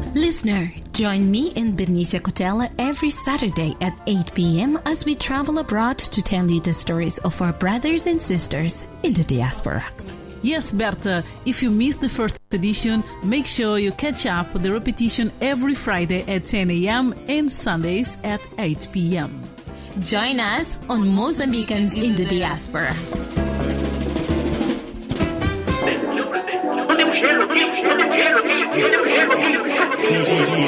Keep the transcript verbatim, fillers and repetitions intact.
Listener, join me and Bernicia Cotella every Saturday at eight p.m. as we travel abroad to tell you the stories of our brothers and sisters in the diaspora. Yes, Berta, if you missed the first edition, make sure you catch up with the repetition every Friday at ten a.m. and Sundays at eight p.m. Join us on Mozambicans in the Diaspora. D J